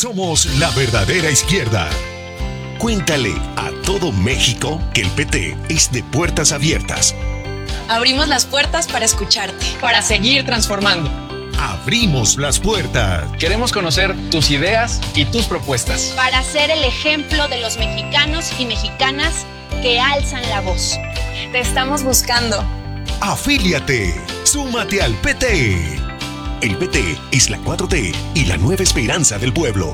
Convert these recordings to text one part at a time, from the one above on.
Somos la verdadera izquierda. Cuéntale a todo México que el PT es de puertas abiertas. Abrimos las puertas para escucharte, para seguir transformando. Abrimos las puertas. Queremos conocer tus ideas y tus propuestas. Para ser el ejemplo de los mexicanos y mexicanas que alzan la voz. Te estamos buscando. Afíliate. Súmate al PT. El PT es la 4T y la nueva esperanza del pueblo.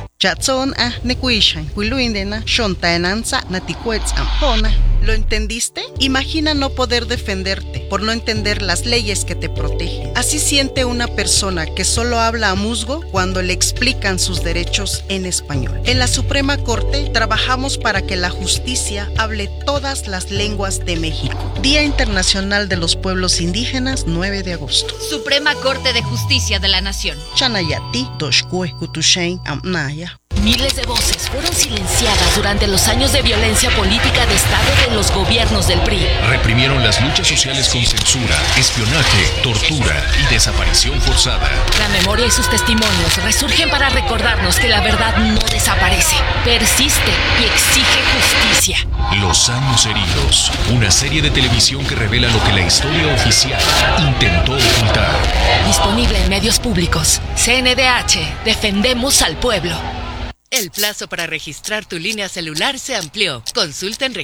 ¿Lo entendiste? Imagina no poder defenderte por no entender las leyes que te protegen. Así siente una persona que solo habla a musgo cuando le explican sus derechos en español. En la Suprema Corte trabajamos para que la justicia hable todas las lenguas de México. Día Internacional de los Pueblos Indígenas, 9 de agosto. Suprema Corte de Justicia de la Nación. Chanayati, Doshkue, Kutushain, Amnaya. Miles de voces fueron silenciadas durante los años de violencia política de Estado de los gobiernos del PRI. Reprimieron las luchas sociales con censura, espionaje, tortura y desaparición forzada. La memoria y sus testimonios resurgen para recordarnos que la verdad no desaparece, persiste y exige justicia. Los años heridos, una serie de televisión que revela lo que la historia oficial intentó ocultar. Disponible en medios públicos. CNDH, defendemos al pueblo. El plazo para registrar tu línea celular se amplió. Consulta en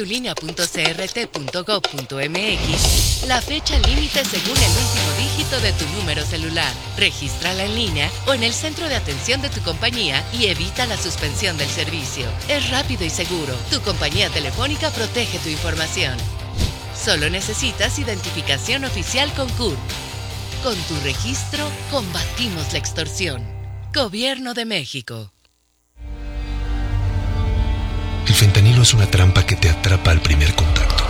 registratulinea.crt.gov.mx la fecha límite según el último dígito de tu número celular. Regístrala en línea o en el centro de atención de tu compañía y evita la suspensión del servicio. Es rápido y seguro. Tu compañía telefónica protege tu información. Solo necesitas identificación oficial con CURP. Con tu registro, combatimos la extorsión. Gobierno de México. El fentanilo es una trampa que te atrapa al primer contacto.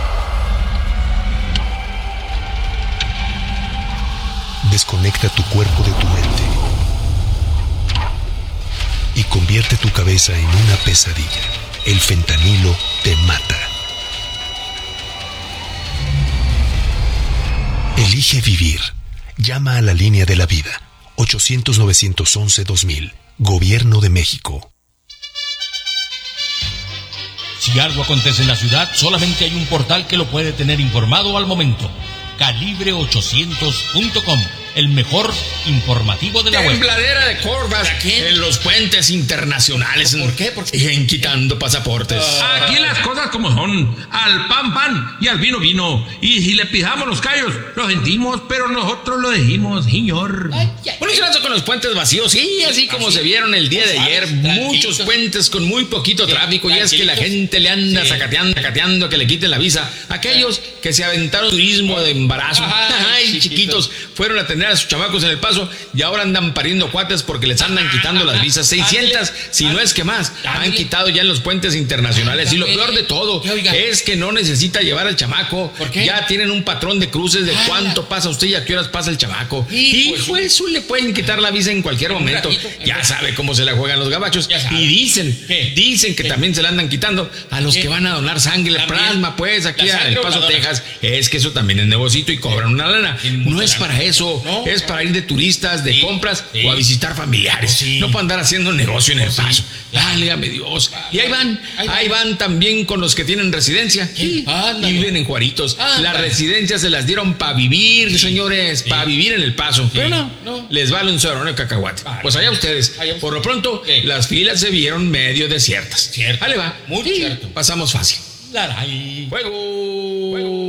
Desconecta tu cuerpo de tu mente y convierte tu cabeza en una pesadilla. El fentanilo te mata. Elige vivir. Llama a la línea de la vida. 800-911-2000. Gobierno de México. Si algo acontece en la ciudad, solamente hay un portal que lo puede tener informado al momento. Calibre800.com, el mejor informativo de la web. Tembladera de corvas en los puentes internacionales. ¿Por qué? En quitando pasaportes. Aquí las cosas como son. Al pan, pan y al vino, vino. Y si le pijamos los callos, lo sentimos, pero nosotros lo dijimos, señor. Bueno, ¿qué pasó con los puentes vacíos? Sí, así como se vieron el día de ayer. Muchos puentes con muy poquito tráfico. Y es que la gente le anda sacateando a que le quiten la visa. Aquellos que se aventaron turismo de embarazo. Ay, chiquitos, fueron a tener a sus chamacos en El Paso y ahora andan pariendo cuates porque les andan quitando las visas. 600, si no es que más, han quitado ya en los puentes internacionales. Y lo peor de todo es que no necesita llevar al chamaco. Ya tienen un patrón de cruces de cuánto pasa usted y a qué horas pasa el chamaco. Hijo, eso le pueden quitar la visa en cualquier momento. Ya sabe cómo se la juegan los gabachos. Y dicen que también se la andan quitando a los que van a donar sangre, plasma, pues aquí a El Paso, Texas. Es que eso también es negocito y cobran una lana. No es para eso, es para ir de turistas, de compras o a visitar familiares. No para andar haciendo negocio en El Paso. Válgame Dios. Y ahí van también con los que tienen residencia y viven en Juaritos. Las residencias se las dieron para vivir, señores, para vivir en El Paso. Pero no, les vale un soroneo de cacahuate. Pues allá ustedes. Por lo pronto, las filas se vieron medio desiertas. Ahí va. Muy cierto. Pasamos fácil. Juego.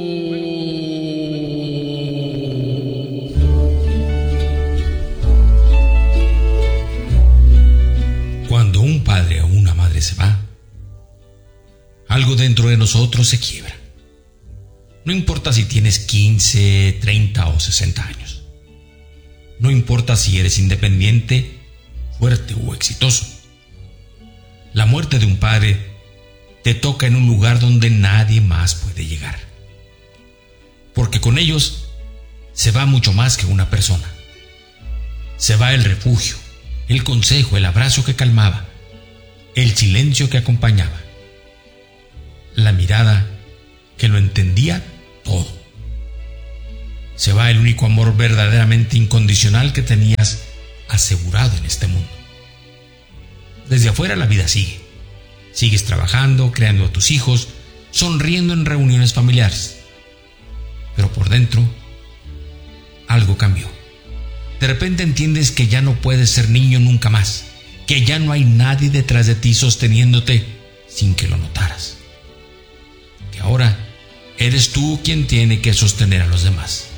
Cuando un padre o una madre se va, algo dentro de nosotros se quiebra. No importa si tienes 15, 30 o 60 años. No importa si eres independiente, fuerte o exitoso. La muerte de un padre te toca en un lugar donde nadie más puede llegar. Porque con ellos se va mucho más que una persona. Se va el refugio, el consejo, el abrazo que calmaba, el silencio que acompañaba, la mirada que lo entendía todo. Se va el único amor verdaderamente incondicional que tenías asegurado en este mundo. Desde afuera la vida sigue. Sigues trabajando, creando a tus hijos, sonriendo en reuniones familiares. Pero por dentro, algo cambió. De repente entiendes que ya no puedes ser niño nunca más, que ya no hay nadie detrás de ti sosteniéndote sin que lo notaras. Que ahora eres tú quien tiene que sostener a los demás.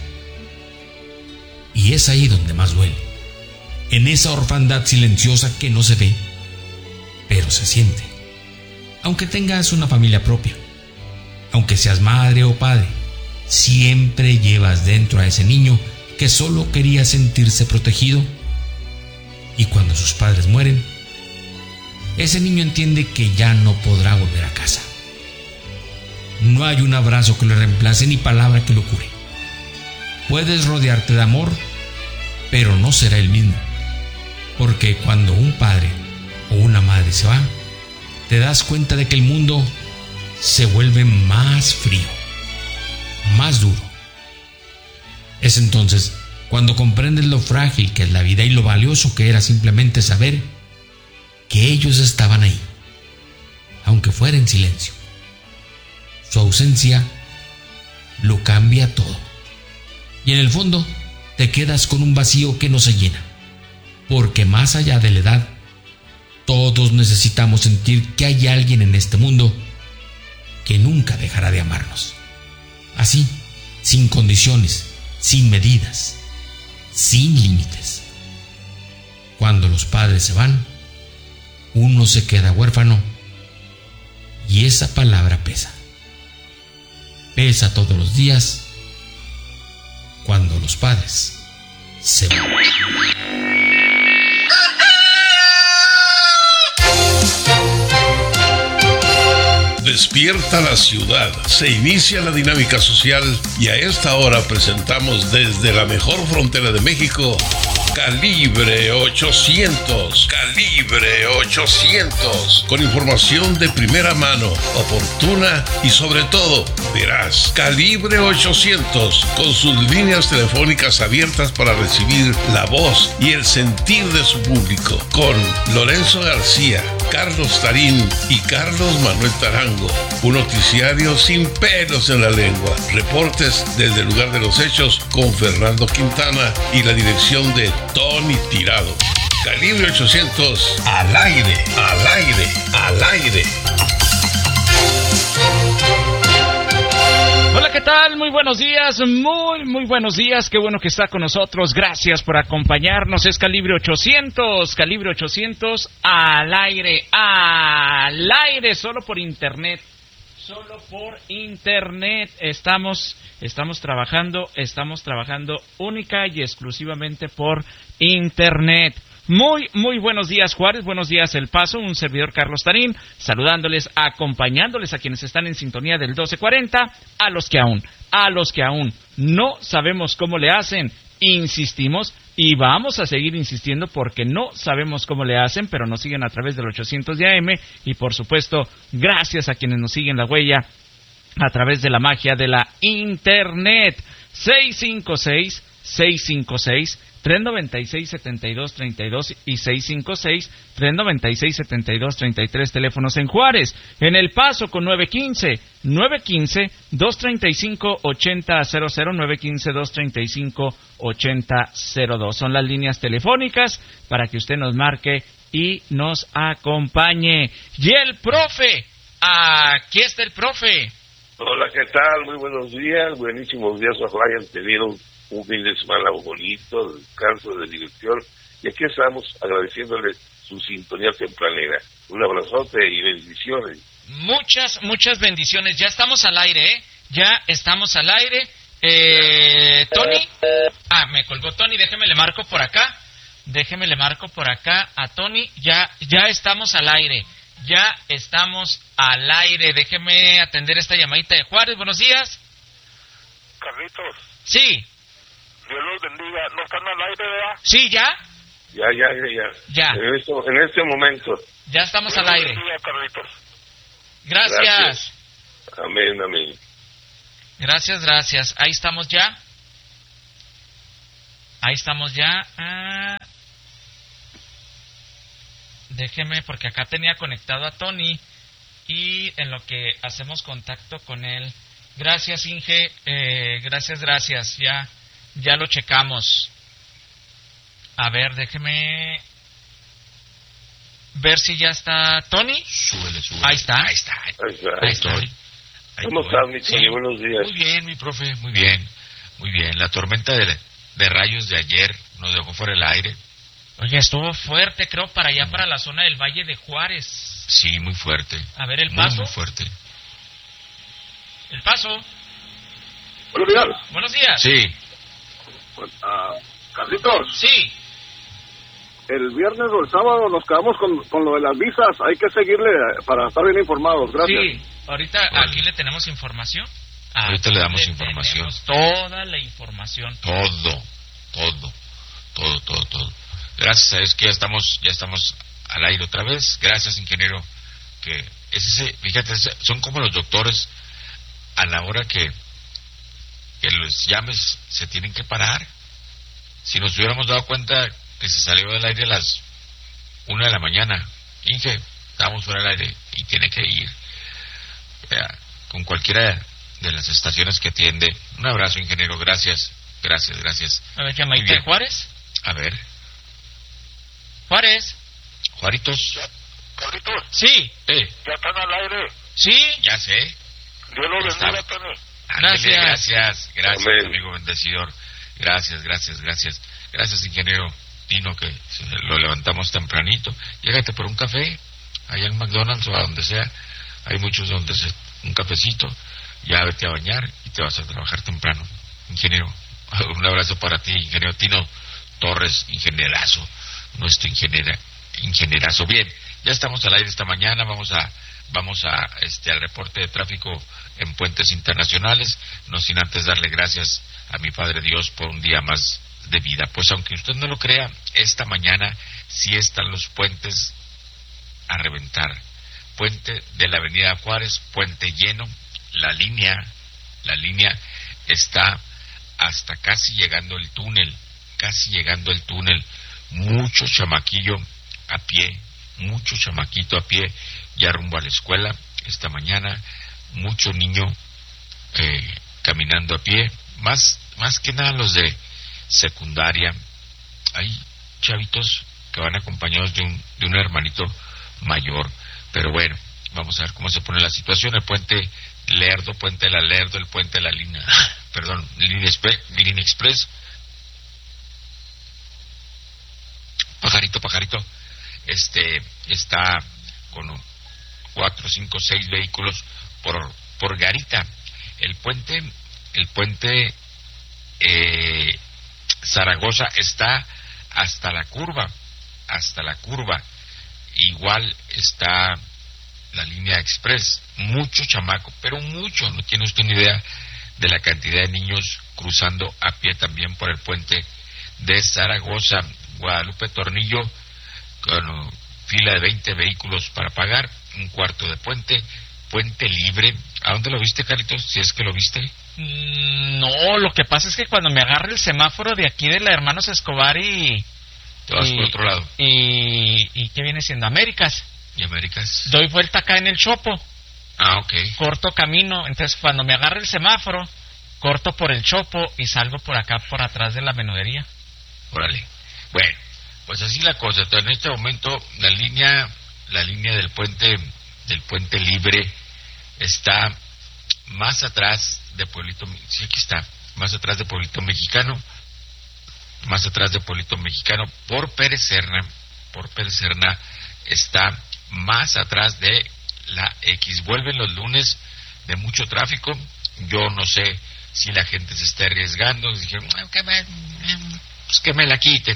Y es ahí donde más duele, en esa orfandad silenciosa que no se ve, pero se siente. Aunque tengas una familia propia, aunque seas madre o padre, siempre llevas dentro a ese niño que solo quería sentirse protegido. Y cuando sus padres mueren, ese niño entiende que ya no podrá volver a casa. No hay un abrazo que lo reemplace ni palabra que lo cure. Puedes rodearte de amor, pero no será el mismo. Porque cuando un padre o una madre se va, te das cuenta de que el mundo se vuelve más frío, más duro. Es entonces cuando comprendes lo frágil que es la vida y lo valioso que era simplemente saber que ellos estaban ahí, aunque fuera en silencio. Su ausencia lo cambia todo. Y en el fondo te quedas con un vacío que no se llena, porque más allá de la edad, todos necesitamos sentir que hay alguien en este mundo que nunca dejará de amarnos. Así, sin condiciones, sin medidas, sin límites. Cuando los padres se van, uno se queda huérfano y esa palabra pesa. Pesa todos los días cuando los padres se van. Despierta la ciudad, se inicia la dinámica social y a esta hora presentamos desde la mejor frontera de México, Calibre 800. Calibre 800. Con información de primera mano, oportuna y sobre todo veraz. Calibre 800. Con sus líneas telefónicas abiertas para recibir la voz y el sentir de su público. Con Lorenzo García, Carlos Tarín y Carlos Manuel Tarango. Un noticiario sin pelos en la lengua. Reportes desde el lugar de los hechos con Fernando Quintana y la dirección de Tony Tirado. Calibre 800, al aire, al aire, al aire. Hola, ¿qué tal? Muy buenos días, muy buenos días. Qué bueno que está con nosotros. Gracias por acompañarnos. Es Calibre 800, Calibre 800 al aire, solo por internet. Solo por internet estamos trabajando única y exclusivamente por internet. Muy buenos días, Juárez, buenos días, El Paso, un servidor Carlos Tarín, saludándoles, acompañándoles a quienes están en sintonía del 1240, a los que aún no sabemos cómo le hacen, insistimos y vamos a seguir insistiendo porque no sabemos cómo le hacen, pero nos siguen a través del 800 de AM y por supuesto, gracias a quienes nos siguen la huella a través de la magia de la internet. 656-396-7232 y 656-396-7233, teléfonos en Juárez. En El Paso con 915-235-8000, 915-235-8002. Son las líneas telefónicas para que usted nos marque y nos acompañe. Y el profe, aquí está el profe. Hola, ¿qué tal? Muy buenos días, buenísimos días, ojalá hayan tenido un fin de semana bonito, descanso de diversión, y aquí estamos agradeciéndole su sintonía tempranera. Un abrazote y bendiciones. Muchas bendiciones. Ya estamos al aire, ¿eh? Ya estamos al aire. Tony. Me colgó Tony, déjeme le marco por acá a Tony. Ya estamos al aire. Ya estamos al aire. Déjeme atender esta llamadita de Juárez. Buenos días. Carlitos. Sí. Dios los bendiga. ¿No están al aire, verdad? Sí, ¿ya? Ya. En este momento. Ya estamos al aire. Bendiga, Carlitos. Gracias. Amén. Gracias. Ahí estamos ya. Déjeme, porque acá tenía conectado a Tony y en lo que hacemos contacto con él. Gracias, Inge. Gracias. Ya lo checamos. A ver, déjeme ver si ya está Tony. Súbele. Ahí está. Ahí estoy. ¿Cómo estás, mi Tony? Buenos días. Muy bien, mi profe, muy bien. La tormenta de rayos de ayer nos dejó fuera el aire. Oye, estuvo fuerte, creo, para allá, para la zona del Valle de Juárez. Sí, muy fuerte. A ver, el paso. Muy fuerte. El paso. Buenos días. Buenos días. Sí. Carlitos. Sí. El viernes o el sábado nos quedamos con lo de las visas. Hay que seguirle para estar bien informados. Gracias. Sí, ahorita aquí le tenemos información. Ahorita le damos información. Toda la información. Todo. Gracias a Dios que ya estamos al aire otra vez. Gracias, ingeniero. Que fíjate, son como los doctores a la hora que los llames se tienen que parar. Si nos hubiéramos dado cuenta que se salió del aire a las 1 de la mañana, Inge, estamos fuera del aire y tiene que ir con cualquiera de las estaciones que atiende. Un abrazo, ingeniero, gracias. A ver, llamadita de Juárez. A ver. Juaritos. Carlitos. Sí. Ya están al aire. Sí. Ya sé. Dios lo bendiga, Tony. Gracias, Amén. amigo bendecidor. Gracias, ingeniero Tino, que lo levantamos tempranito. Llégate por un café, allá en McDonald's o a donde sea. Hay muchos donde un cafecito, ya vete a bañar y te vas a trabajar temprano. Ingeniero, un abrazo para ti, ingeniero Tino Torres, ingenierazo, nuestro ingenierazo. Bien, ya estamos al aire esta mañana, vamos al reporte de tráfico en puentes internacionales, no sin antes darle gracias a mi Padre Dios por un día más de vida. Pues aunque usted no lo crea, esta mañana sí están los puentes a reventar. Puente de la Avenida Juárez, puente lleno, la línea está hasta casi llegando el túnel, mucho chamaquito a pie, ya rumbo a la escuela esta mañana, mucho niño caminando a pie, más que nada los de secundaria. Hay chavitos que van acompañados de un hermanito mayor, pero bueno, vamos a ver cómo se pone la situación. El puente Lerdo, puente de la Lerdo, el puente de la línea Express. Pajarito, está con 4, 5, 6 vehículos por garita. El puente Zaragoza está hasta la curva. Igual está la línea Express. Mucho chamaco, pero mucho, no tiene usted ni idea de la cantidad de niños cruzando a pie también por el puente de Zaragoza. Guadalupe Tornillo con fila de 20 vehículos para pagar, un cuarto de puente libre. ¿A dónde lo viste, Carlitos? Si es que lo viste. No, lo que pasa es que cuando me agarra el semáforo de aquí de la Hermanos Escobar y... Te vas por otro lado. ¿Y qué viene siendo? Américas. ¿Y Américas? Doy vuelta acá en el Chopo. Ah, ok. Corto camino, entonces cuando me agarra el semáforo, corto por el Chopo y salgo por acá, por atrás de la menudería. Órale. Bueno, pues así la cosa. En este momento la línea del puente libre está más atrás de Pueblito. Sí, aquí está. Más atrás de Pueblito Mexicano. Por Pérez Serna está más atrás de la X. Vuelven los lunes de mucho tráfico. Yo no sé si la gente se está arriesgando. Dijeron, que me la quiten.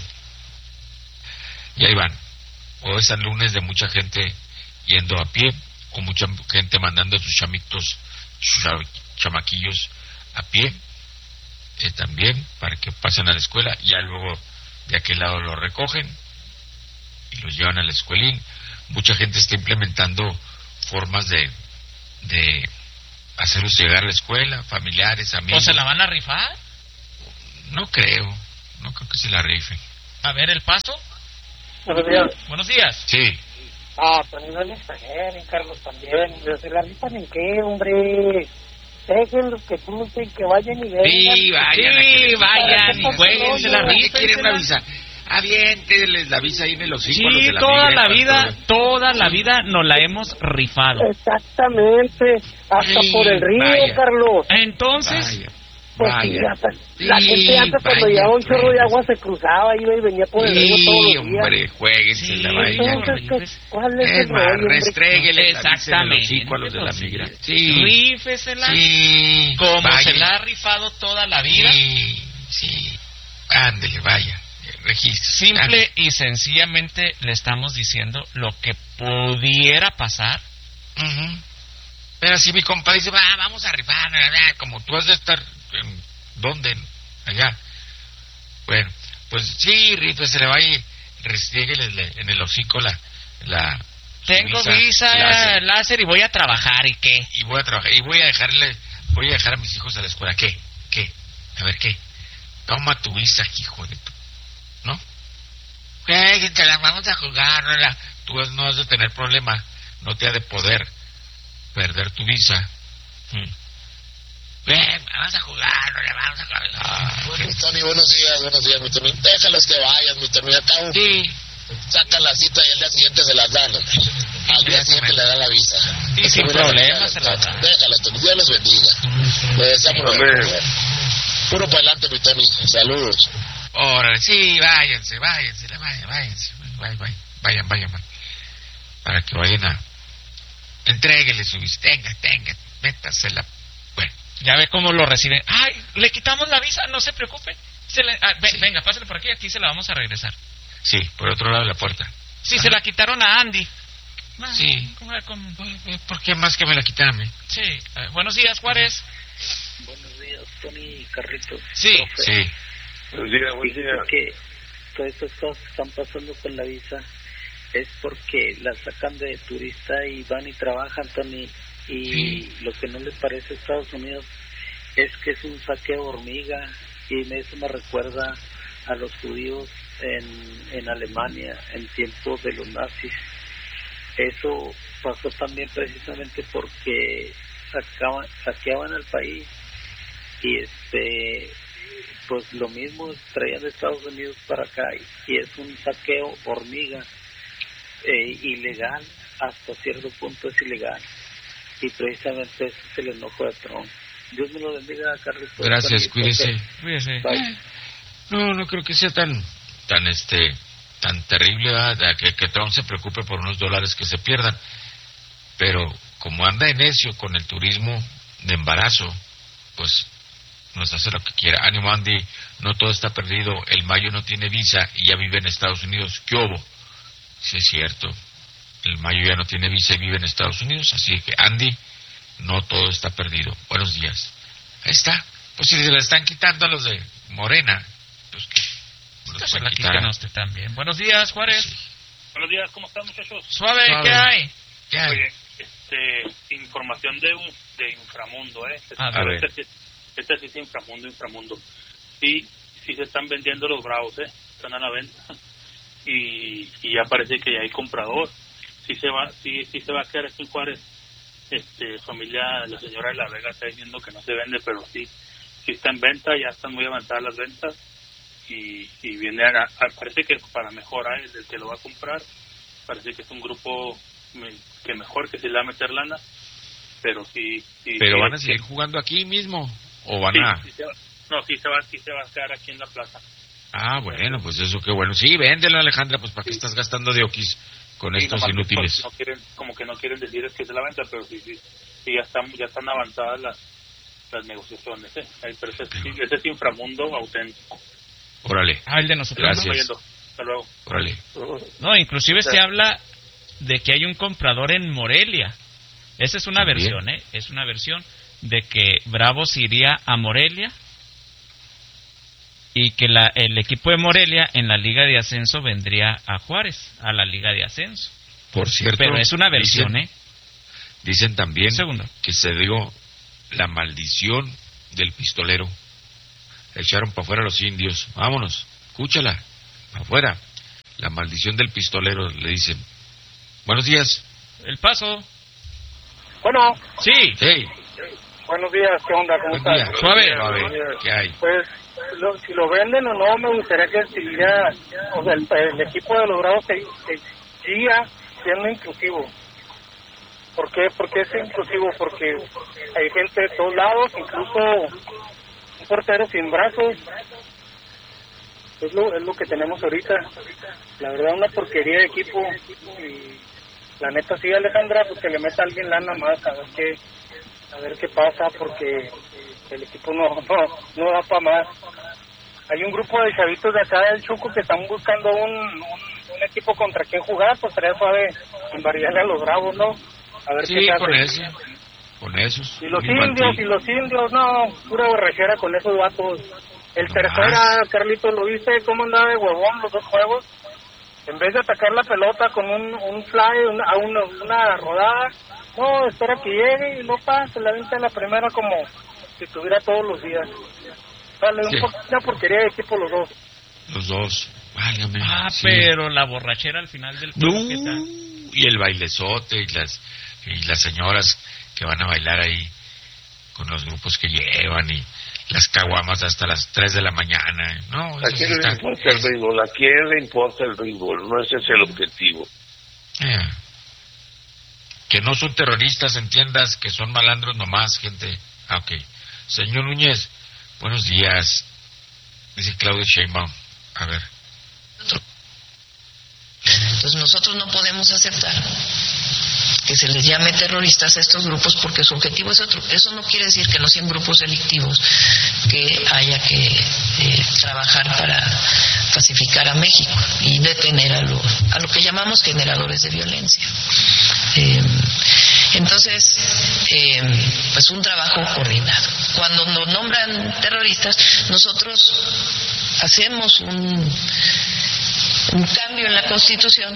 Y ahí van. O es el lunes de mucha gente yendo a pie, o mucha gente mandando a sus chamaquillos a pie, también, para que pasen a la escuela. Ya luego de aquel lado los recogen y los llevan al escuelín. Mucha gente está implementando formas de hacerlos llegar a la escuela, familiares, amigos. ¿O se la van a rifar? No creo que se la rifen. A ver, el paso. Buenos días. Buenos días. Sí. Tony, no les exageren, Carlos, también. ¿Se la rifan en qué, hombre? Déjenlos que crucen, que vayan y vengan. Sí, vayan. Sí, vayan y jueguen, se la ¿Qué rifen. quieren una visa? Aviénteles la visa ahí en el hocico. a los Sí, de la toda migra, la vida, todo. toda la vida nos la hemos rifado. Exactamente. Hasta Ay, por el río, vaya. Carlos. Entonces, Vaya, Pues vaya. sí, la Sí, gente antes cuando vaya, llegaba un chorro de vaya. agua se cruzaba, iba y venía por el río todos Sí, los días. hombre, jueguense la vaya. Entonces, ¿cuál es Es el más, rollo, hombre? restréguele la visa en el Exactamente. hocico a los de la Sí. migra. Sí. rífesela Sí. como vaya. se la ha rifado toda la vida. Sí. Ándele, vaya. Registro. Simple y sencillamente le estamos diciendo lo que pudiera pasar. Ujú. Pero si mi compa dice, vamos a rifar, como tú has de estar, ¿dónde? Allá. Bueno, pues sí, Rito, se le va y restríguele en el hocico la Tengo visa láser y voy a trabajar, ¿y qué? Y voy a trabajar, y voy a dejar a mis hijos a la escuela. ¿Qué? A ver, ¿qué? Toma tu visa, hijo de tu... ¿No? Te la vamos a jugar, tú no has de tener problema, no te ha de poder perder tu visa. Ven, vamos a jugar, vamos a jugar. Bueno, Tony, buenos días, mi Tony. Déjalos que vayan, mi Tony. Acá sacan la cita y al día siguiente se las dan. Al día siguiente le dan la visa. Sí, sin problema se las dan. Déjalos, Tony. Dios los bendiga. Les deseamos lo mejor. Puro para adelante, mi Tony. Saludos. Órale, sí, váyanse. Vayan. Para que vayan a... Entréguele su visa. Tenga, métasela. Bueno. Ya ve cómo lo reciben. Ay, le quitamos la visa, no se preocupe. Venga, pásale por aquí se la vamos a regresar. Sí, por otro lado de la puerta. Sí, se la quitaron a Andy. Sí. ¿Por qué más que me la quitaron a mí? Sí. Buenos días, Juárez. Buenos días, Tony y Carlitos. Sí. Profe. Sí. Buenos días, buen día. Que todas estas cosas que están pasando con la visa es porque la sacan de turista y van y trabajan, Tony. Y lo que no le parece a Estados Unidos es que es un saqueo hormiga, y eso me recuerda a los judíos en Alemania en tiempos de los nazis. Eso pasó también precisamente porque saqueaban al país y pues lo mismo traían de Estados Unidos para acá, y es un saqueo hormiga, ilegal, hasta cierto punto es ilegal, y precisamente ese es el enojo de Trump. Dios me lo bendiga, Carlos. Gracias, cuídese. Bye. No creo que sea tan terrible, ¿verdad? que Trump se preocupe por unos dólares que se pierdan, pero como anda en necio con el turismo de embarazo, pues nos hace lo que quiera. Ánimo, Andy, no todo está perdido. El Mayo no tiene visa y ya vive en Estados Unidos. ¿Qué hubo? Sí, es cierto. El Mayo ya no tiene visa y vive en Estados Unidos, así que, Andy, no todo está perdido. Buenos días. Ahí está. Pues si se la están quitando a los de Morena, pues que se la quitan a usted también. Buenos días, Juárez. Sí. Buenos días, ¿cómo están, muchachos? Suave. ¿Qué hay? Oye, información de inframundo, A ver. Este sí es inframundo. Sí se están vendiendo los bravos, están a la venta. Y ya parece que ya hay comprador. Sí se va a quedar aquí en Juárez. Familia, la señora de La Vega está diciendo que no se vende, pero sí está en venta, ya están muy avanzadas las ventas, y viene parece que para mejorar el que lo va a comprar, parece que es un grupo que mejor, que se le va a meter lana, pero sí. ¿Pero van a seguir jugando aquí mismo o van a...? Sí se va a quedar aquí en la plaza. Ah, bueno, pues eso qué bueno. Sí, véndelo, Alejandra, pues ¿para qué estás gastando de oquis con estos inútiles? No quieren decir es que es de la venta, pero sí ya están avanzadas las negociaciones, pero ese es inframundo auténtico. Órale. El de nosotros. Gracias. Hasta luego. Órale. No, inclusive se habla de que hay un comprador en Morelia. Esa es una versión, es una versión de que Bravos iría a Morelia y que el equipo de Morelia en la Liga de Ascenso vendría a Juárez, a la Liga de Ascenso. Por cierto, pero es una versión, Dicen también que se dio la maldición del pistolero. Echaron para afuera a los indios. Vámonos, escúchala, para afuera. La maldición del pistolero, le dicen. Buenos días. El Paso. Bueno. Sí. Sí. Buenos días, ¿qué onda? ¿Cómo estás? Suave. ¿Qué hay? Pues, si lo venden o no, me gustaría que siguiera, o sea, el equipo de los Bravos que siga siendo inclusivo. ¿Por qué? Porque es inclusivo, porque hay gente de todos lados, incluso un portero sin brazos. Es lo que tenemos ahorita. La verdad, una porquería de equipo. Y la neta, sí, Alejandra, pues que le meta a alguien lana más, a ver qué pasa, porque el equipo no da para más. Hay un grupo de chavitos de acá del Chuco que están buscando un equipo contra quien jugar, pues sería suave invariarle a los Bravos, ¿no? A ver sí, qué con hace. Con esos. Y los indios, no, pura borrachera con esos vatos. El tercera, Carlitos, ¿lo viste cómo andaba de huevón los dos juegos? En vez de atacar la pelota con un fly, una rodada, no, espera que llegue y no pasa, la venta la primera como si estuviera todos los días. Dale, sí. Una porquería de equipo los dos. Los dos, válgame. Sí. Pero la borrachera al final del juego, ¿qué tal? Y el bailezote y las señoras que van a bailar ahí con los grupos que llevan y las caguamas hasta las 3 de la mañana. No, ¿A quién le importa el béisbol? ¿A quién le importa el béisbol? No ese es el objetivo. Que no son terroristas, entiendas, que son malandros nomás, gente. Ok. Señor Núñez, buenos días. Dice Claudio Sheinbaum. A ver. Entonces nosotros no podemos aceptar que se les llame terroristas a estos grupos porque su objetivo es otro. Eso no quiere decir que no sean grupos delictivos, que haya que trabajar para pacificar a México y detener a lo que llamamos generadores de violencia. Entonces, pues un trabajo coordinado. Cuando nos nombran terroristas, nosotros hacemos un cambio en la Constitución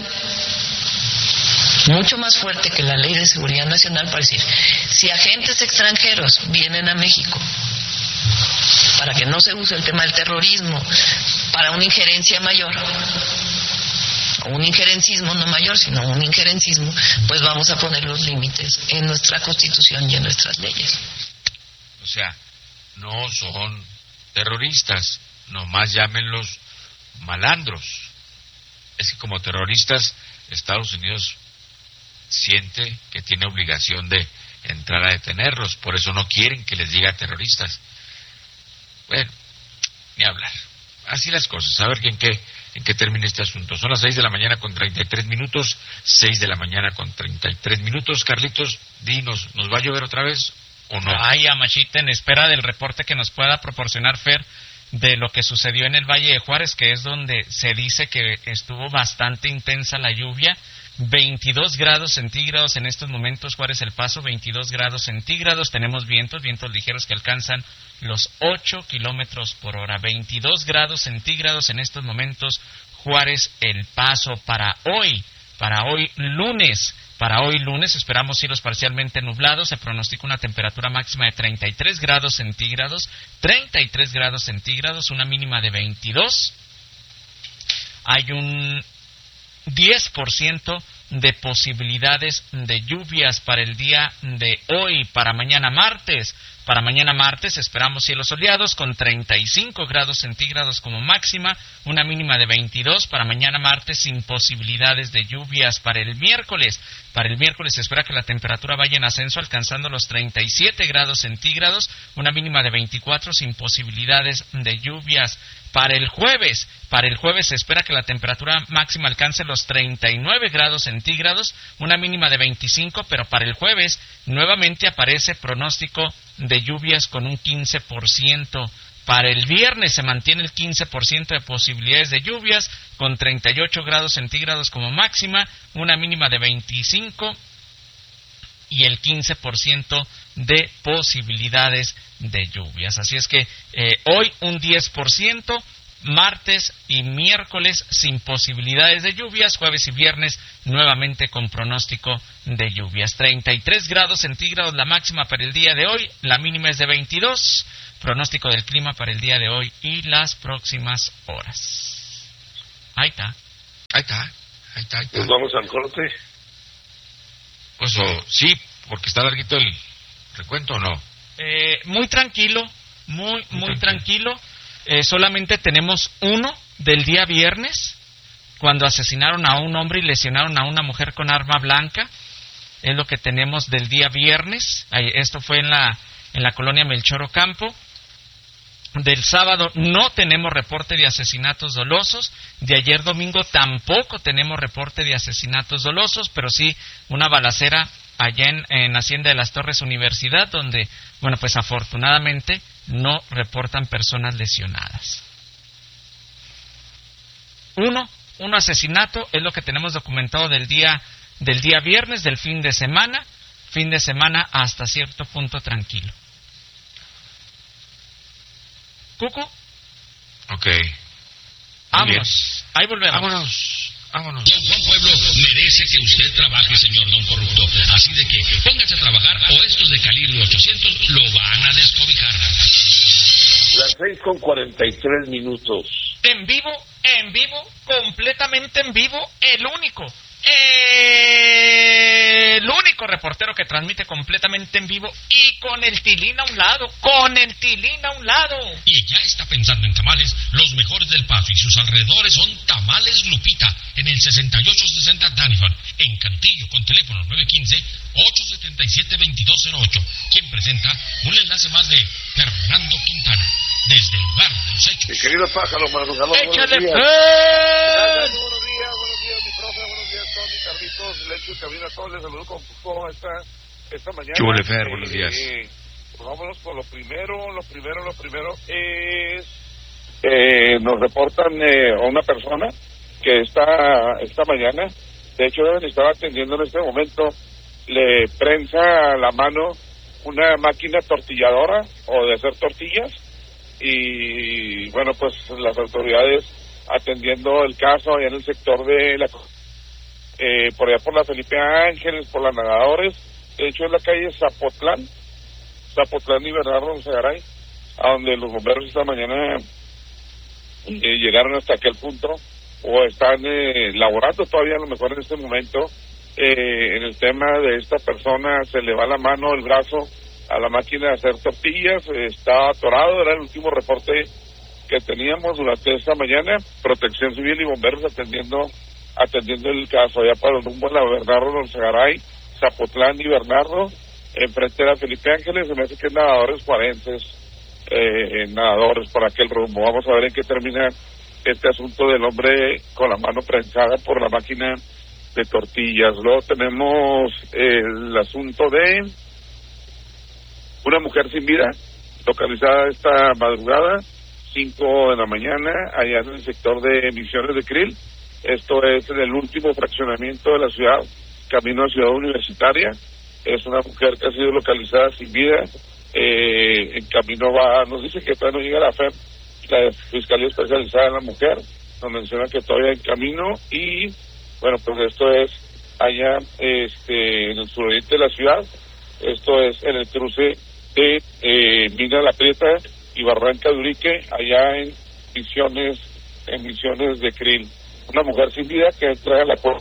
mucho más fuerte que la Ley de Seguridad Nacional para decir, si agentes extranjeros vienen a México para que no se use el tema del terrorismo para una injerencia mayor, o un injerencismo, no mayor, sino un injerencismo, pues vamos a poner los límites en nuestra Constitución y en nuestras leyes. O sea, no son terroristas, nomás llámenlos malandros. Es que como terroristas, Estados Unidos siente que tiene obligación de entrar a detenerlos, por eso no quieren que les diga terroristas. Bueno, ni hablar. Así las cosas, a ver en qué termina este asunto. Son las 6 de la mañana con 33 minutos, 6 de la mañana con 33 minutos. Carlitos, dinos, ¿nos va a llover otra vez o no? Ay, Amachita, en espera del reporte que nos pueda proporcionar Fer de lo que sucedió en el Valle de Juárez, que es donde se dice que estuvo bastante intensa la lluvia. 22 grados centígrados en estos momentos, Juárez El Paso, 22 grados centígrados, tenemos vientos ligeros que alcanzan los 8 kilómetros por hora, 22 grados centígrados en estos momentos, Juárez El Paso. Para hoy lunes esperamos cielos parcialmente nublados, se pronostica una temperatura máxima de 33 grados centígrados, una mínima de 22, hay un 10% de posibilidades de lluvias para el día de hoy. Para mañana martes esperamos cielos soleados con 35 grados centígrados como máxima, una mínima de 22. Para mañana martes sin posibilidades de lluvias. Para el miércoles se espera que la temperatura vaya en ascenso alcanzando los 37 grados centígrados, una mínima de 24 sin posibilidades de lluvias. Para el jueves se espera que la temperatura máxima alcance los 39 grados centígrados, una mínima de 25, pero para el jueves nuevamente aparece pronóstico de lluvias con un 15%. Para el viernes se mantiene el 15% de posibilidades de lluvias, con 38 grados centígrados como máxima, una mínima de 25 y el 15% de posibilidades de lluvias. Así es que hoy un 10%, martes y miércoles sin posibilidades de lluvias, jueves y viernes nuevamente con pronóstico de lluvias. 33 grados centígrados la máxima para el día de hoy, la mínima es de 22, pronóstico del clima para el día de hoy y las próximas horas. Ahí está. Ahí está. ¿Nos vamos al corte? Pues sí, porque está larguito el recuento, ¿o no? Muy tranquilo, muy tranquilo. Solamente tenemos uno del día viernes, cuando asesinaron a un hombre y lesionaron a una mujer con arma blanca. Es lo que tenemos del día viernes. Esto fue en la colonia Melchor Ocampo. Del sábado no tenemos reporte de asesinatos dolosos. De ayer domingo tampoco tenemos reporte de asesinatos dolosos, pero sí una balacera allá en Hacienda de las Torres Universidad, donde, bueno, pues afortunadamente no reportan personas lesionadas. Un asesinato es lo que tenemos documentado del día viernes, del fin de semana hasta cierto punto tranquilo. Cucu. Ok. Vámonos. Ahí volvemos. Vámonos. Don Juan Pueblo merece que usted trabaje, señor Don Corrupto. Así de que póngase a trabajar o estos de calibre 800 lo van a descobijar. Las 6:43. En vivo, completamente en vivo, el único reportero que transmite completamente en vivo y con el tilín a un lado, Y ya está pensando en tamales, los mejores del Paso y sus alrededores son Tamales Lupita, en el 6860 Daniford, en Cantillo, con teléfono 915-877-2208, quien presenta un enlace más de Fernando Quintana, desde el lugar de los hechos. Mi querido pájaro madrugador, ¡échale buenos días, mi profe, buenos días, Tony, Carlitos, Lecho y Cabina, todos les saludo con gusto esta mañana. Chule Fer, buenos días. Pues vámonos por lo primero es, nos reportan a una persona que esta mañana, de hecho deben estar atendiendo en este momento, le prensa la mano una máquina tortilladora o de hacer tortillas, y bueno, pues las autoridades atendiendo el caso allá en el sector de por allá por la Felipe Ángeles, por las Nadadores, de hecho es la calle Zapotlán y Bernardo Gonzagaray, a donde los bomberos esta mañana llegaron hasta aquel punto, o están laborando todavía a lo mejor en este momento, en el tema de esta persona. Se le va la mano, el brazo a la máquina de hacer tortillas, está atorado, era el último reporte que teníamos durante esta mañana. Protección Civil y bomberos atendiendo el caso allá para el rumbo de la Bernardo Gonzagaray, Zapotlán y Bernardo, enfrente de la Felipe Ángeles. Se me hace que es nadadores forenses, nadadores por aquel rumbo. Vamos a ver en qué termina este asunto del hombre con la mano prensada por la máquina de tortillas. Luego tenemos el asunto de una mujer sin vida, localizada esta madrugada, 5 de la mañana, allá en el sector de Misiones de Krill. Esto es en el último fraccionamiento de la ciudad, camino a Ciudad Universitaria. Es una mujer que ha sido localizada sin vida. En camino nos dice que todavía no llega la FEM, la Fiscalía Especializada en la Mujer, nos menciona que todavía en camino. Y bueno, pues esto es allá en el suroriente de la ciudad. Esto es en el cruce de Mina La Prieta y Barranca de Urique, allá en Misiones de Krill. Una mujer sin vida que entra a la puerta.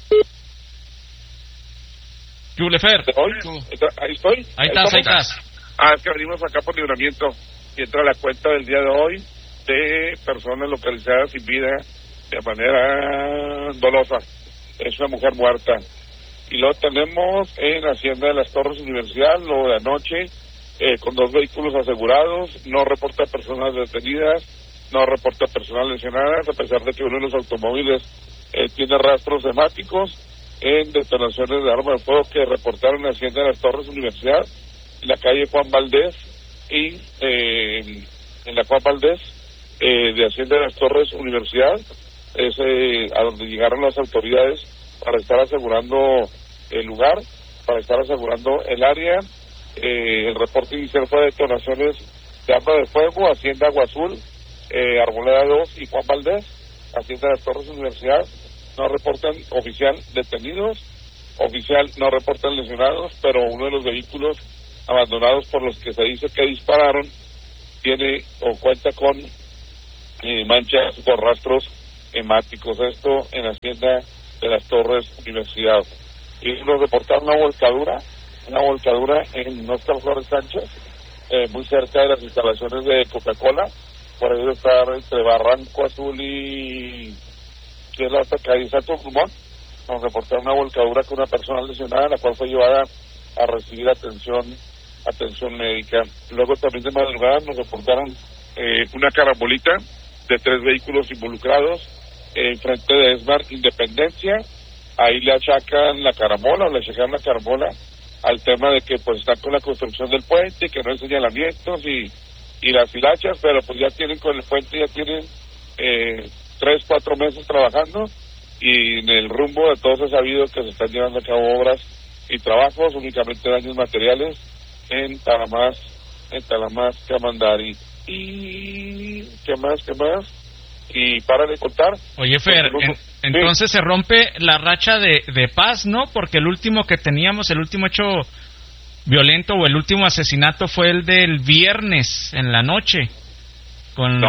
Ahí estoy. Ahí estás. Es que venimos acá por Libramiento y entra la cuenta del día de hoy de personas localizadas sin vida de manera dolosa. Es una mujer muerta. Y luego tenemos en Hacienda de las Torres Universidad, lo de anoche, con 2 vehículos asegurados, no reporta personas detenidas, no reporta personas lesionadas, a pesar de que uno de los automóviles tiene rastros hemáticos en detonaciones de arma de fuego que reportaron en Hacienda de las Torres Universidad, en la calle Juan Valdés y en la Juan Valdés de Hacienda de las Torres Universidad, es a donde llegaron las autoridades para estar asegurando el lugar, para estar asegurando el área. El reporte inicial fue de detonaciones de arma de fuego, Hacienda Agua Azul, Arboleda 2 y Juan Valdés. Hacienda de las Torres Universidad no reportan oficial detenidos, oficial no reportan lesionados, pero uno de los vehículos abandonados por los que se dice que dispararon tiene o cuenta con manchas por rastros hemáticos. Esto en la hacienda de las Torres Universidad. Y nos reportaron una volcadura en Óscar Flores Sánchez, muy cerca de las instalaciones de Coca-Cola. Por ahí debe estar entre Barranco Azul y que es la calle Santo Dumont. Nos reportaron una volcadura con una persona lesionada, la cual fue llevada a recibir atención médica. Luego también de madrugada nos reportaron una carambolita de 3 vehículos involucrados frente de Esmar Independencia. Ahí le achacan la carambola al tema de que pues están con la construcción del puente, que no hay señalamientos y las hilachas, pero pues ya tienen con el puente, ya tienen 3-4 meses trabajando, y en el rumbo de todos es sabido que se están llevando a cabo obras y trabajos, únicamente daños materiales en Talamás, Camandari. Y ¿qué más? Y para de contar. Oye, Fer, entonces se rompe la racha de paz, ¿no? Porque el último que teníamos, el último hecho violento o el último asesinato fue el del viernes en la noche con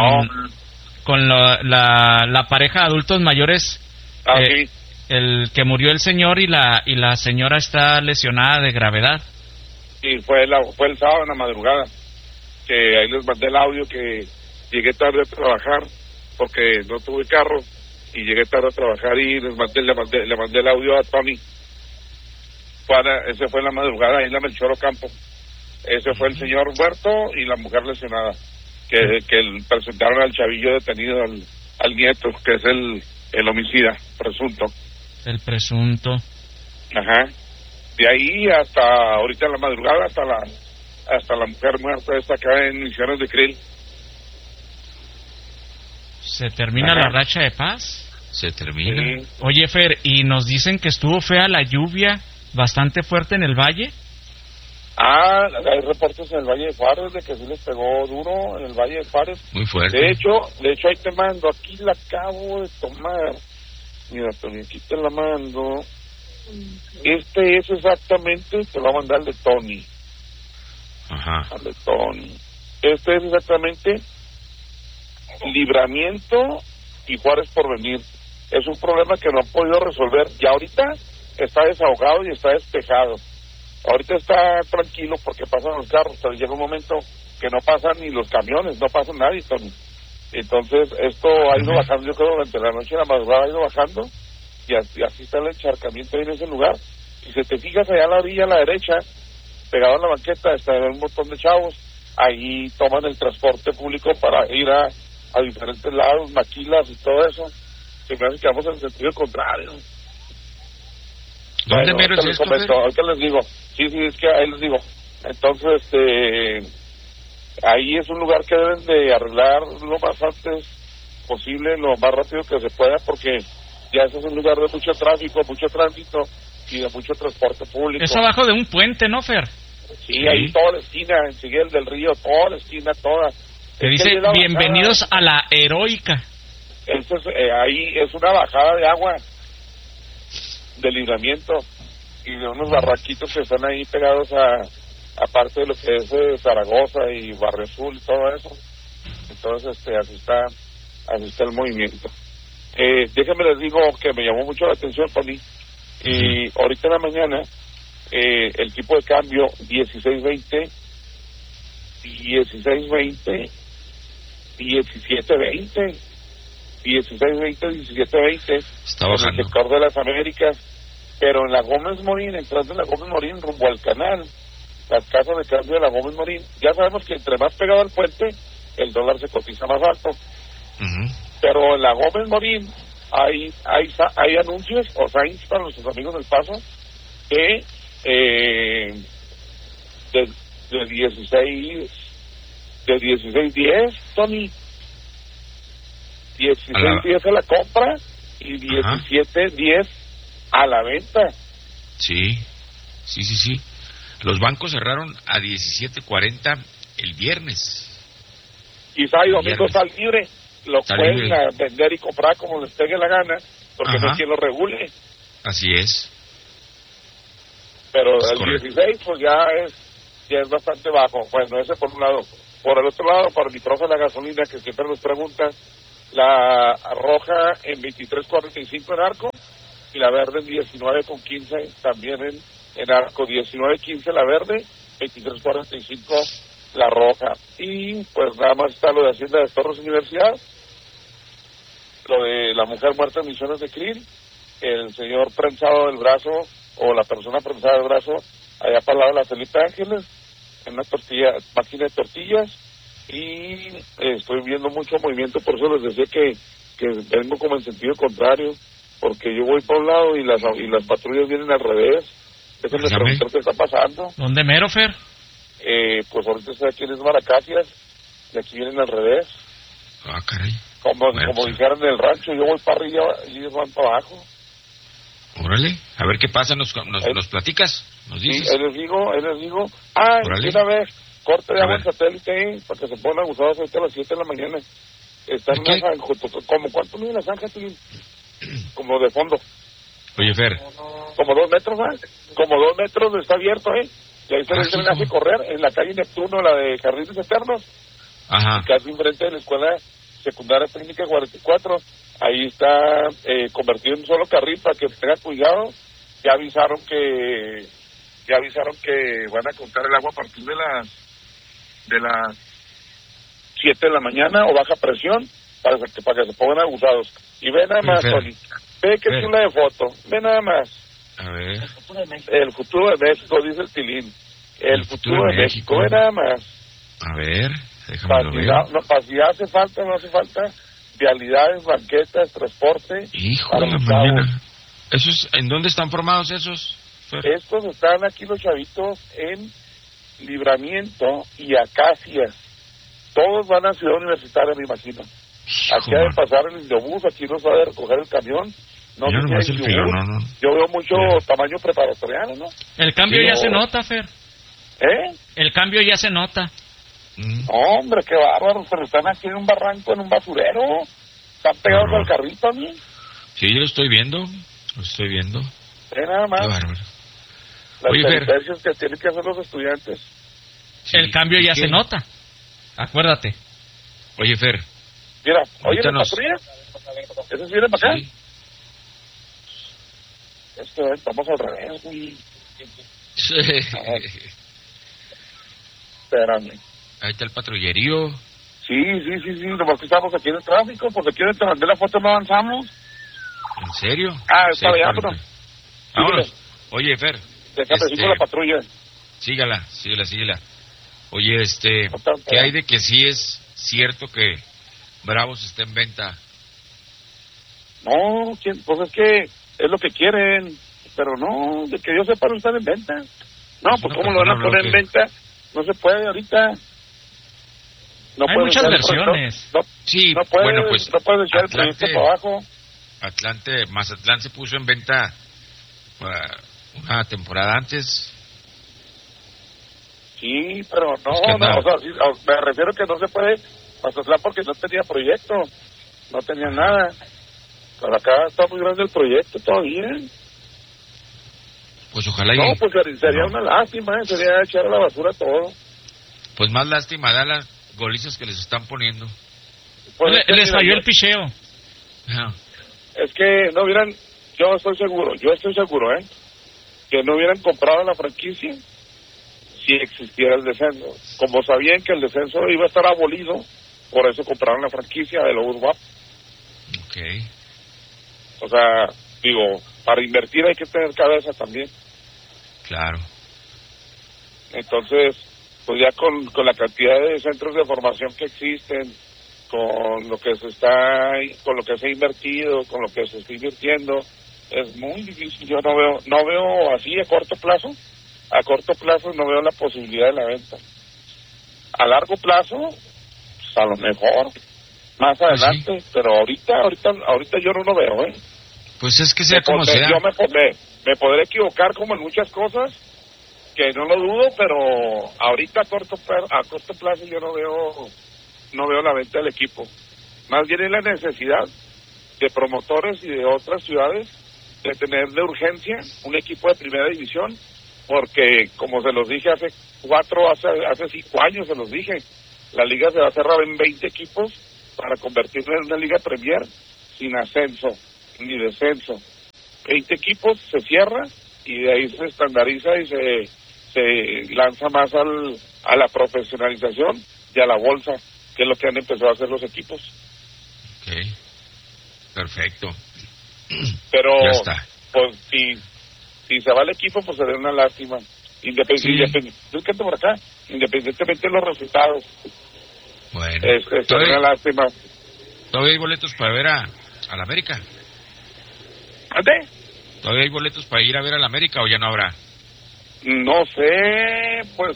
la pareja de adultos mayores, sí. El que murió el señor y la señora está lesionada de gravedad. Sí, fue el sábado en la madrugada, que ahí les mandé el audio, que llegué tarde a trabajar porque no tuve carro y llegué tarde a trabajar y le mandé el audio a Tony. Ese fue en la madrugada ahí en la Melchor Ocampo. Ese fue el señor muerto y la mujer lesionada, que presentaron al chavillo detenido, al nieto, que es el homicida presunto. El presunto. Ajá. De ahí hasta ahorita en la madrugada, hasta la mujer muerta está acá en Misiones de Krill. ¿Se termina la racha de paz? Se termina. Sí. Oye, Fer, y nos dicen que estuvo fea la lluvia, bastante fuerte en el valle. Hay reportes en el Valle de Juárez de que sí les pegó duro en el Valle de Juárez. Muy fuerte. De hecho ahí te mando, aquí la acabo de tomar. Mira, Tony, aquí te la mando. Este es exactamente, te lo va a mandar el de Tony. Ajá. Al de Tony. Este es exactamente Libramiento y Juárez Porvenir. Es un problema que no han podido resolver. Y ahorita está desahogado y está despejado. Ahorita está tranquilo porque pasan los carros, pero llega un momento que no pasan ni los camiones, no pasa nadie, Tony. Entonces esto ha ido bajando, yo creo, durante la noche y la madrugada ha ido bajando, y así está el encharcamiento ahí en ese lugar. Y si te fijas allá a la orilla, a la derecha, pegado a la banqueta, está un montón de chavos, ahí toman el transporte público para ir a diferentes lados, maquilas y todo eso. Se me hace que vamos en el sentido contrario. ¿Dónde mero es esto? Ahorita les digo. Sí, es que ahí les digo. Entonces, ahí es un lugar que deben de arreglar lo más antes posible, lo más rápido que se pueda, porque ya ese es un lugar de mucho tráfico, mucho tránsito y de mucho transporte público. Es abajo de un puente, ¿no, Fer? Sí, ahí toda la esquina, en Siguel del Río, toda la esquina, toda. Que dice, bienvenidos a la heroica. Ahí es una bajada de agua de Libramiento y de unos barraquitos que están ahí pegados a parte de lo que es Zaragoza y Barrio Azul y todo eso. Entonces así está el movimiento. Déjenme les digo que me llamó mucho la atención, Tony, y ahorita en la mañana el tipo de cambio 16.20, 17.20, 17.20 está en bajando el sector de las Américas, pero en la Gómez Morín, entrando en la Gómez Morín rumbo al canal, las casas de cambio de la Gómez Morín, ya sabemos que entre más pegado al puente el dólar se cotiza más alto. Pero en la Gómez Morín hay anuncios o signs para nuestros amigos del Paso que de 16.10, Tony, 16.10 a la compra y 17.10 a la venta. Sí. Los bancos cerraron a 17.40 el viernes. Quizá y domingo está libre, lo pueden vender y comprar como les pegue la gana, porque no hay quien lo regule. Así es. Pero el 16 pues ya es bastante bajo. Bueno, ese por un lado. Por el otro lado, para mi profe la gasolina, que siempre nos pregunta, la roja en 23.45 en arco, y la verde en 19.15 también en arco. 19.15 la verde, 23.45 la roja. Y pues nada más está lo de Hacienda de Torres Universidad, lo de la mujer muerta en Misiones de Krill, el señor prensado del brazo, o la persona prensada del brazo, allá para el lado de la Felipe Ángeles, en una máquina de tortillas, y estoy viendo mucho movimiento, por eso les decía que vengo como en sentido contrario, porque yo voy por un lado y las patrullas vienen al revés. Déjenme preguntar qué está pasando. ¿Dónde mero, Fer? Pues ahorita estoy aquí en Maracasias, y aquí vienen al revés. Ah, caray. Como dijeron en el rancho, yo voy para arriba y ellos van para abajo. Órale, a ver qué pasa, nos platicas, nos dices. Sí, les digo, una vez, corte de agua en satélite, para que se pongan abusados ahorita a las 7 de la mañana. Están en una zanja, como ¿cuánto mide la zanja? Como de fondo. Oye, Fer. Como 2 metros, como 2 metros está abierto, y ahí se les hace correr en la calle Neptuno, la de Jardines Eternos. Ajá. Casi enfrente de la Escuela Secundaria Técnica 44. Ahí está convertido en solo carril para que tengan cuidado. Ya avisaron que van a contar el agua a partir de las 7 de la mañana, o baja presión, para que se pongan abusados. Y ve nada más, Tony, ve que chula de foto, ve nada más. A ver. El futuro de México, dice el Tilín. El futuro de México, ve nada más. A ver, déjame ver. Si hace falta, no hace falta, vialidades, banquetas, transporte. Hijo de la mañana. ¿En dónde están formados esos, Fer? Estos están aquí los chavitos en Libramiento y Acacias. Todos van a Ciudad Universitaria, me imagino. Aquí ha de pasar el Indiobús, aquí nos va a recoger el camión. No sé si yo veo mucho tamaño preparatoriano, ¿no? El cambio ya se nota, Fer. El cambio ya se nota. Hombre, qué bárbaro, pero están aquí en un barranco, en un basurero. Están pegados al carrito, ¿a mí? Sí, lo estoy viendo. Nada más. Qué bárbaro. Las peripecias que tienen que hacer los estudiantes. Sí. El cambio ya se nota. Acuérdate. Oye, Fer. Mira, oye, ¿la patrulla? ¿Esos vienen para acá? Estamos al revés, güey. Espérame. Ahí está el patrullerío. Sí, nomás que estamos aquí en el tráfico, porque aquí te mandé la foto, no avanzamos. ¿En serio? Está bien, pero... Vámonos. Oye, Fer. Déjame decir la patrulla. Sígala. Oye, ¿qué hay de que sí es cierto que Bravos está en venta? No, pues es que es lo que quieren, pero no, de que yo sepa no están en venta. No, pues ¿cómo lo van a poner en venta? No se puede ahorita. No hay muchas versiones. Sí, no puedes, bueno, pues no puedes echar el proyecto para abajo. Mazatlán se puso en venta una temporada antes. Sí, pero no, me refiero que no se puede Mazatlán porque no tenía proyecto, no tenía nada. Pero acá está muy grande el proyecto todavía. Pues ojalá no, pues sería una lástima, sería echar a la basura todo. Pues más lástima da las golizas que les están poniendo. Pues les falló el picheo. Es que no hubieran, yo estoy seguro, que no hubieran comprado la franquicia si existiera el descenso. Como sabían que el descenso iba a estar abolido, por eso compraron la franquicia de Lobos WAP. Okay. O sea, digo, para invertir hay que tener cabeza también. Claro. Entonces, pues ya con la cantidad de centros de formación que existen, con lo que se ha invertido, con lo que se está invirtiendo, es muy difícil. Yo no veo así a corto plazo no veo la posibilidad de la venta. A largo plazo, pues a lo mejor más adelante, sí. Pero ahorita yo no lo veo, Pues es que sea como sea. Yo me podré equivocar como en muchas cosas, que no lo dudo, pero ahorita a corto plazo yo no veo la venta del equipo. Más bien es la necesidad de promotores y de otras ciudades de tener de urgencia un equipo de primera división, porque como se los dije hace 5 años, se los dije, la liga se va a cerrar en 20 equipos para convertirla en una Liga Premier sin ascenso ni descenso. 20 equipos, se cierra y de ahí se estandariza y se lanza más a la profesionalización y a la bolsa, que es lo que han empezado a hacer los equipos. Ok, perfecto. Pero ya está. Pues si se va el equipo, pues sería una lástima. Independientemente de los resultados. Bueno, es una lástima. ¿Todavía hay boletos para ver a la América? ¿Ande? ¿Todavía hay boletos para ir a ver a la América o ya no habrá? No sé, pues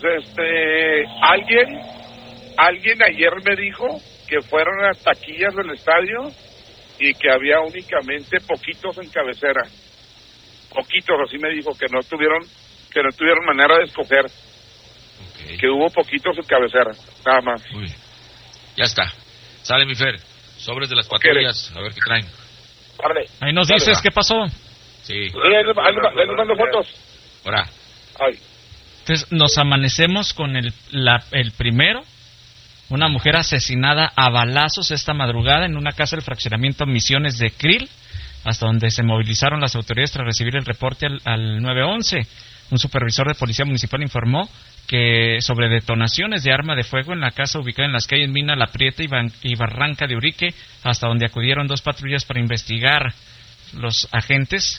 alguien ayer me dijo que fueron a taquillas del estadio y que había únicamente poquitos en cabecera. Poquitos, así me dijo, que no tuvieron manera de escoger. Okay. Que hubo poquitos en cabecera, nada más. Muy bien. Ya está. Sale mi Fer. Sobres de las patrullas, a ver qué traen. Vale. Ahí nos dices qué pasó. Sí. Ahí nos mando fotos. Ahora. Ay. Entonces nos amanecemos con el primero. Una mujer asesinada a balazos esta madrugada en una casa del fraccionamiento Misiones de Krill, hasta donde se movilizaron las autoridades tras recibir el reporte al 911. Un supervisor de policía municipal informó que sobre detonaciones de arma de fuego en la casa ubicada en las calles Mina La Prieta y Barranca de Urique, hasta donde acudieron 2 patrullas para investigar. Los agentes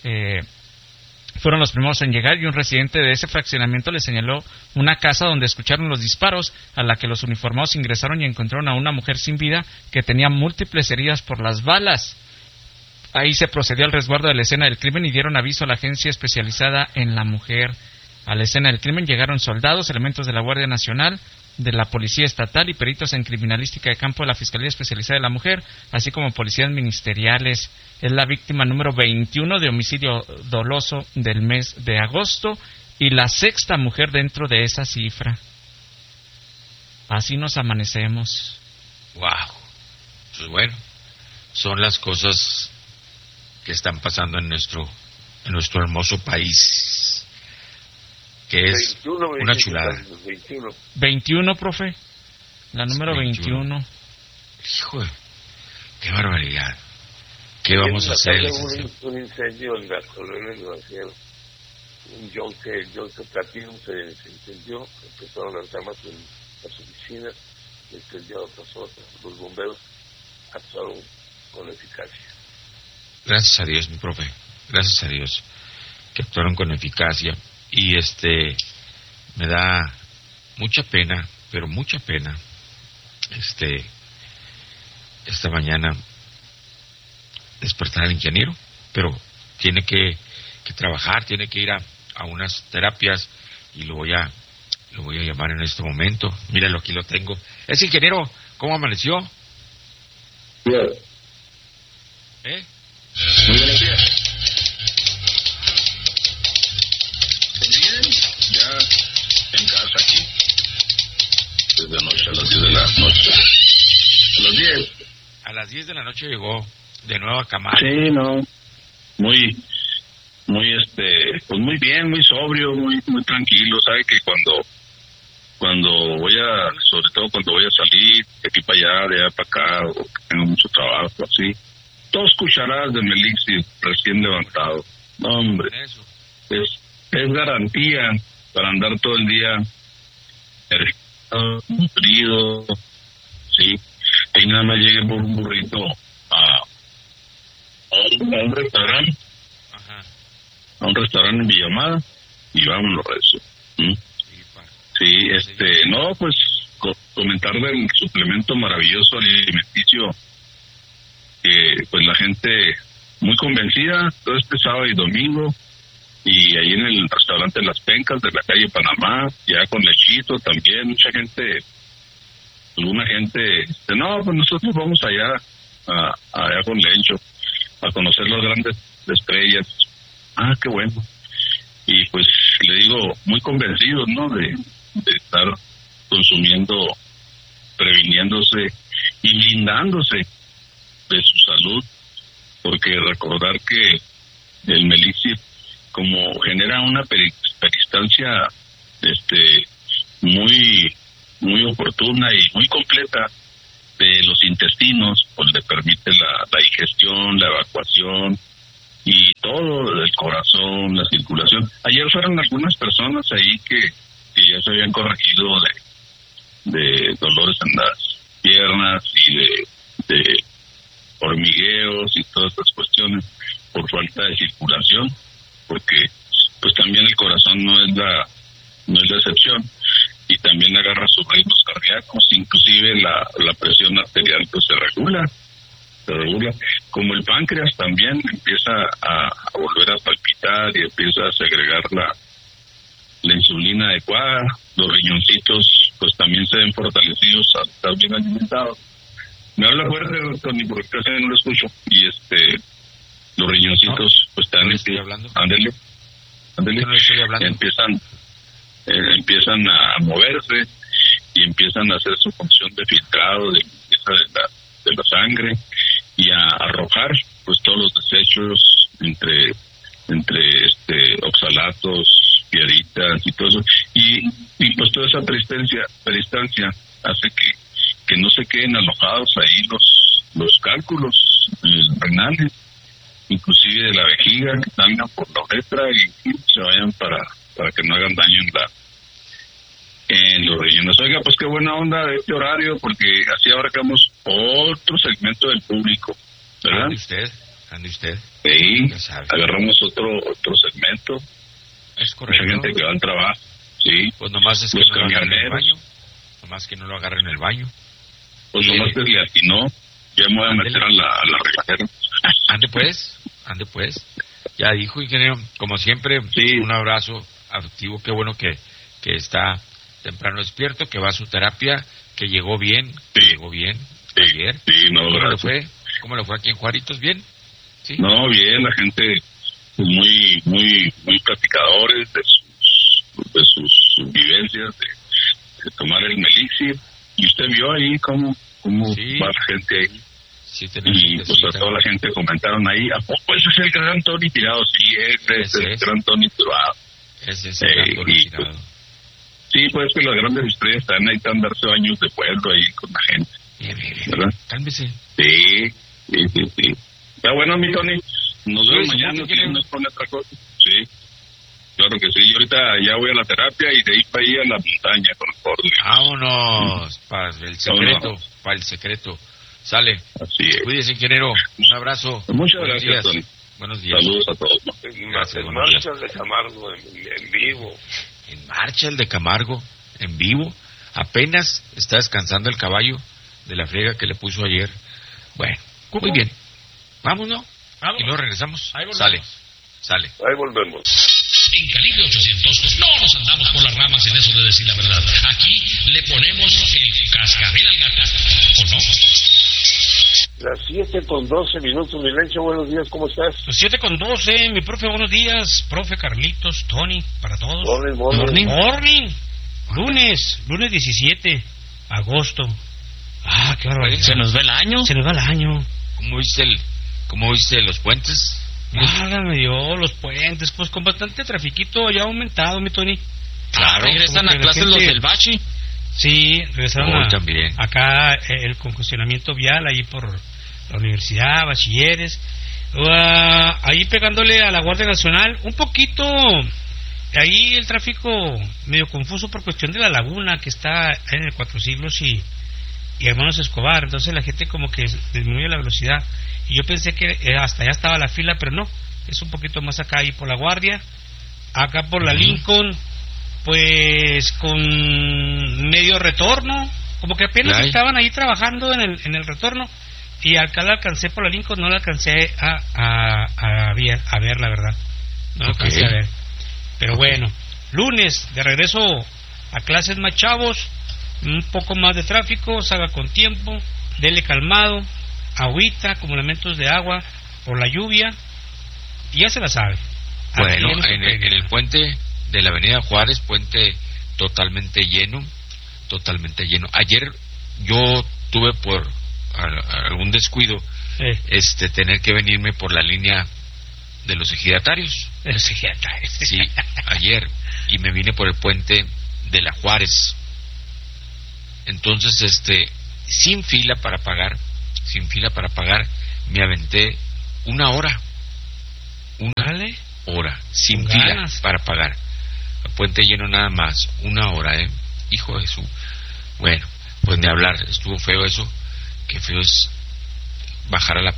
fueron los primeros en llegar y un residente de ese fraccionamiento le señaló una casa donde escucharon los disparos, a la que los uniformados ingresaron y encontraron a una mujer sin vida que tenía múltiples heridas por las balas. Ahí se procedió al resguardo de la escena del crimen y dieron aviso a la agencia especializada en la mujer. A la escena del crimen llegaron soldados, elementos de la Guardia Nacional, de la Policía Estatal y peritos en criminalística de campo de la Fiscalía Especializada de la Mujer, así como policías ministeriales. Es la víctima número 21 de homicidio doloso del mes de agosto y la 6ª mujer dentro de esa cifra. Así nos amanecemos. Wow. Pues bueno, son las cosas que están pasando en nuestro hermoso país, que es 21, una chulada. 21, profe. La número 21. Hijo, qué barbaridad. ¿Qué vamos a hacer? Un incendio en la colonia del Evangelo. Un yonque platino se incendió, empezaron las llamas en las oficinas, se incendió a otras zonas. Los bomberos actuaron con eficacia. Gracias a Dios, mi profe. Gracias a Dios que actuaron con eficacia. Y me da mucha pena, pero mucha pena, esta mañana despertar al ingeniero, pero tiene que trabajar, tiene que ir a unas terapias y lo voy a llamar en este momento. Míralo, aquí lo tengo. Ese ingeniero, ¿cómo amaneció? Bien. Muy buenos días. Bien, ya en casa aquí. Desde anoche a las 10 de la noche. A las 10. A las 10 de la noche llegó de nuevo a Camargo. Sí, no. Muy pues muy bien, muy sobrio, muy tranquilo. Sabe que cuando sobre todo cuando voy a salir de aquí para allá, de allá para acá, o que tengo mucho trabajo, así, 2 cucharadas de Melixir recién levantado. No, hombre, es garantía para andar todo el día nutrido, sí. Ahí nada más llegué por un burrito a un restaurante, a un restaurante en Villamada, y vámonos a eso. Sí, no, pues comentar del suplemento maravilloso alimenticio, que pues la gente muy convencida todo este sábado y domingo, y ahí en el restaurante Las Pencas de la calle Panamá, ya con lechito también, alguna gente, no, pues nosotros vamos allá con Lencho, a conocer las grandes estrellas. Ah, qué bueno. Y pues le digo, muy convencidos, ¿no? De estar consumiendo, previniéndose y blindándose de su salud, porque recordar que el Melixir, como genera una peristancia muy oportuna y muy completa, de los intestinos, pues le permite la digestión, la evacuación y todo, el corazón, la circulación. Ayer fueron algunas personas ahí que ya se habían corregido de dolores en las piernas y de hormigueos y todas estas cuestiones por falta de circulación, porque pues también el corazón no es la excepción, y también agarra sus ritmos cardíacos, inclusive la presión arterial pues se regula, como el páncreas también empieza a volver a palpitar y empieza a segregar la insulina adecuada. Los riñoncitos pues también se ven fortalecidos al estar bien alimentados. Me habla fuerte, Tony, porque casi no lo escucho. Y los riñoncitos pues están ándele, empiezan a moverse y empiezan a hacer su función de filtrado de limpieza de la sangre y a arrojar pues todos los desechos entre oxalatos, piedritas y todo eso, y pues toda esa peristancia hace que no se queden alojados ahí los cálculos renales, inclusive de la vejiga, que salgan por la uretra y se vayan para que no hagan daño en los riñones. Oiga, pues qué buena onda de este horario, porque así abarcamos otro segmento del público, ¿verdad? Ande usted. Sí, agarramos otro segmento. Es correcto. Mucha gente que va al trabajo, sí. Pues nomás es que no lo agarren en el baño. Nomás que no lo agarren en el baño. Pues nomás que le atinó. Ya me voy a meter a la relajera. Ande pues. Ya dijo, ingeniero, como siempre, un abrazo afectivo. Qué bueno que está temprano despierto, que va a su terapia, que llegó bien, ayer. Sí, no, ¿Cómo le fue aquí en Juaritos? ¿Bien? ¿Sí? No, bien, la gente pues, muy platicadores de sus vivencias, de tomar el Melixir. Y usted vio ahí cómo va la gente ahí. Sí, y pues a toda la gente comentaron ahí, ¿a poco ese es el gran Tony Tirado? Sí, ese es el gran Tony Tirado. Ese es el gran Tony Tirado. Sí, pues que las grandes estrellas están ahí, están darse baños de pueblo ahí con la gente. Bien. ¿Verdad? Cálmese. Sí. Está bueno, mi Tony. Nos vemos mañana si nos pone otra cosa. Sí, claro que sí. Yo ahorita ya voy a la terapia y de ahí para ahí a la montaña con el Ford. Vámonos, para el secreto. Sale. Así es. Cuídese, ingeniero. Un abrazo. Muchas gracias, Tony. Buenos días. Saludos a todos. Gracias, en marcha el de Camargo en vivo. En marcha el de Camargo en vivo. Apenas está descansando el caballo de la friega que le puso ayer. Bueno, muy bien. Vámonos. Y luego regresamos. Sale. Ahí volvemos. En Calibre 800 no nos andamos por las ramas en eso de decir la verdad. Aquí le ponemos el cascabel al gato, ¿o no? Las 7:12, Milencio, buenos días, ¿cómo estás? 7:12, mi profe, buenos días, profe Carlitos, Tony, para todos. Morning. Lunes 17, agosto. Qué barbaridad. ¿Se nos va el año? ¿Cómo viste los puentes? Válgame Dios, los puentes, pues con bastante trafiquito ya ha aumentado, mi Tony. Claro, regresan a clases los del Bachi. Sí, regresaron también. Acá el congestionamiento vial ahí por la universidad, bachilleres, ahí pegándole a la Guardia Nacional, un poquito, ahí el tráfico medio confuso por cuestión de la laguna que está en el Cuatro Siglos y Hermanos Escobar, entonces la gente como que disminuye la velocidad, y yo pensé que hasta allá estaba la fila, pero no, es un poquito más acá ahí por la Guardia, acá por la Lincoln, pues con medio retorno, como que apenas estaban ahí trabajando en el retorno, y acá la alcancé por la Lincoln, no la alcancé a ver, la verdad, no la alcancé a ver, pero bueno, lunes, de regreso a clases más chavos, un poco más de tráfico, salga con tiempo, dele calmado, agüita, como elementos de agua por la lluvia, y ya se la sabe. Bueno, en el puente de la Avenida Juárez, puente totalmente lleno. Ayer yo tuve por algún descuido tener que venirme por la línea de los ejidatarios. Sí, ayer, y me vine por el puente de la Juárez. Entonces, sin fila para pagar, me aventé una hora, sin fila para pagar, puente lleno nada más, una hora, hijo de su, bueno, pues ni hablar, estuvo feo eso, qué feo es bajar al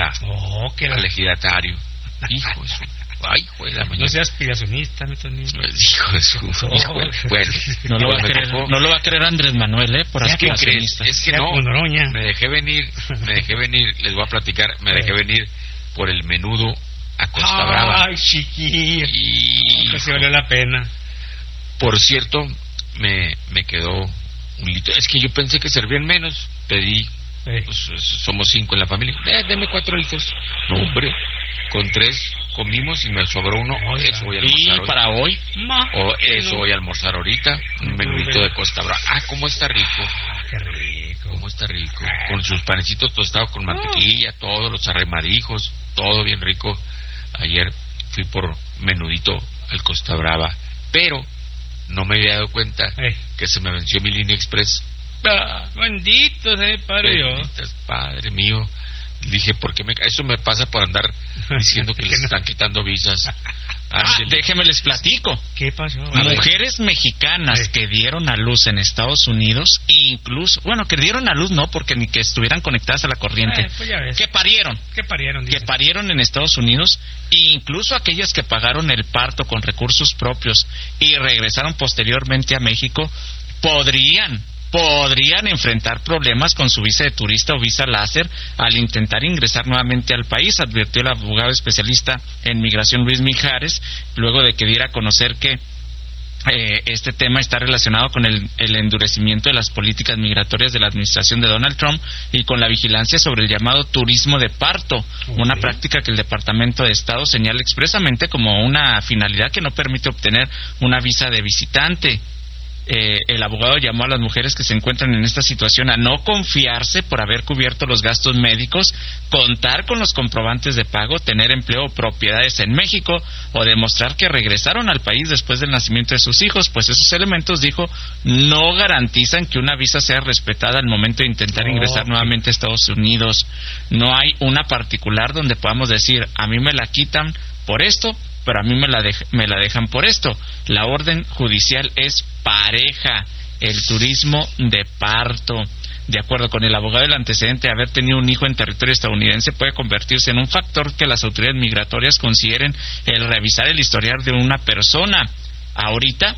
ejidatario, hijo de su, ay, hijo de la mañana. No seas aspiracionista, mi Tony. Hijo de su, hijo, bueno, no lo va a creer Andrés Manuel, por aspiracionista. Es que no, me dejé venir, les voy a platicar, dejé venir por el menudo a Costa Brava. Ay, chiquillo. Que se valió la pena. Por cierto, me quedó un litro. Es que yo pensé que servían menos. Pedí, pues, somos 5 en la familia. Deme 4 litros. No, hombre, con 3 comimos y me sobró uno. Eso voy a almorzar hoy. ¿Para hoy? Eso voy a almorzar ahorita. Un menudito de Costa Brava. Cómo está rico. Qué rico. Cómo está rico. Con sus panecitos tostados con mantequilla, todos los arremadijos, todo bien rico. Ayer fui por menudito al Costa Brava, pero no me había dado cuenta que se me venció mi línea express. Bendito sea Padre Dios. Padre mío. Dije, ¿por qué eso me pasa por andar diciendo que les están quitando visas? Déjenme les platico. ¿Qué pasó? Mujeres mexicanas que dieron a luz en Estados Unidos, incluso, bueno, que dieron a luz no, porque ni que estuvieran conectadas a la corriente, pues ya ves. que parieron en Estados Unidos, incluso aquellas que pagaron el parto con recursos propios y regresaron posteriormente a México, podrían enfrentar problemas con su visa de turista o visa láser al intentar ingresar nuevamente al país, advirtió el abogado especialista en migración Luis Mijares, luego de que diera a conocer que este tema está relacionado con el endurecimiento de las políticas migratorias de la administración de Donald Trump y con la vigilancia sobre el llamado turismo de parto, una práctica que el Departamento de Estado señala expresamente como una finalidad que no permite obtener una visa de visitante. El abogado llamó a las mujeres que se encuentran en esta situación a no confiarse por haber cubierto los gastos médicos, contar con los comprobantes de pago, tener empleo o propiedades en México o demostrar que regresaron al país después del nacimiento de sus hijos, pues esos elementos, dijo, no garantizan que una visa sea respetada al momento de intentar ingresar nuevamente a Estados Unidos. No hay una particular donde podamos decir, a mí me la quitan por esto, pero a mí me la dejan por esto. La orden judicial es pareja, el turismo de parto. De acuerdo con el abogado, el antecedente de haber tenido un hijo en territorio estadounidense puede convertirse en un factor que las autoridades migratorias consideren el revisar el historial de una persona. Ahorita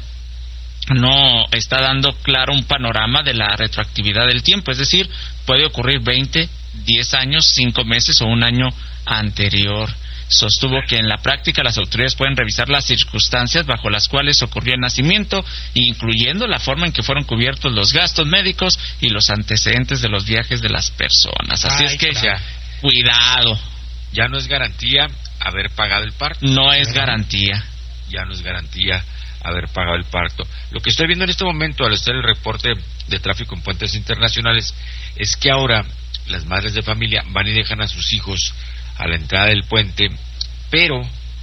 no está dando claro un panorama de la retroactividad del tiempo, es decir, puede ocurrir 20, 10 años, 5 meses o un año anterior. Sostuvo que en la práctica las autoridades pueden revisar las circunstancias bajo las cuales ocurrió el nacimiento, incluyendo la forma en que fueron cubiertos los gastos médicos y los antecedentes de los viajes de las personas. Así es que, cuidado. Ya no es garantía haber pagado el parto. No es garantía. Ya no es garantía haber pagado el parto. Lo que estoy viendo en este momento, al estar el reporte de tráfico en puentes internacionales, es que ahora las madres de familia van y dejan a sus hijos a la entrada del puente, pero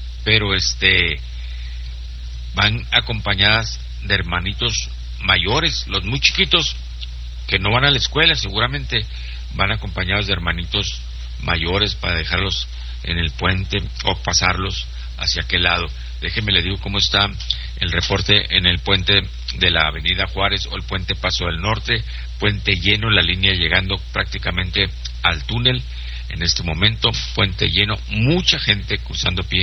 van acompañadas de hermanitos mayores, los muy chiquitos que no van a la escuela, seguramente van acompañados de hermanitos mayores para dejarlos en el puente o pasarlos hacia aquel lado. Déjeme le digo cómo está el reporte en el puente de la Avenida Juárez o el puente Paso del Norte, puente lleno, la línea llegando prácticamente al túnel. En este momento, puente lleno, mucha gente cruzando pie,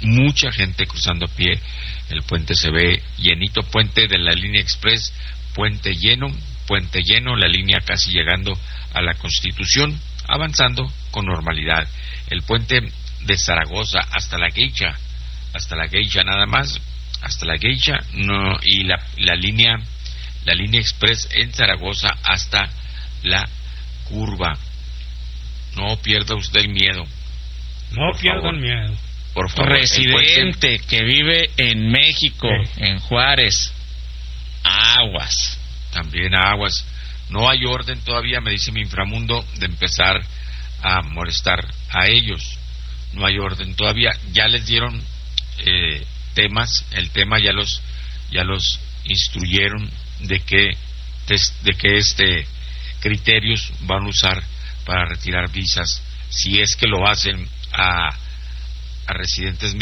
el puente se ve llenito, puente de la línea express, puente lleno, la línea casi llegando a la Constitución, avanzando con normalidad. El puente de Zaragoza hasta la Geisha nada más, hasta la Geisha, no, y la línea express en Zaragoza hasta la curva. No pierda usted el miedo. No pierda el miedo. Por favor. Residente que vive en México, en Juárez, aguas. También aguas. No hay orden todavía, me dice mi inframundo, de empezar a molestar a ellos. No hay orden todavía. Ya les dieron temas. El tema ya los instruyeron de que criterios van a usar para retirar visas, si es que lo hacen a residentes